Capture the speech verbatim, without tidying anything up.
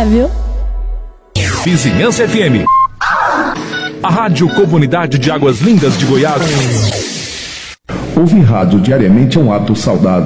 viu? Vizinhança F M. A Rádio Comunidade de Águas Lindas de Goiás. Ouvir rádio diariamente é um ato saudável.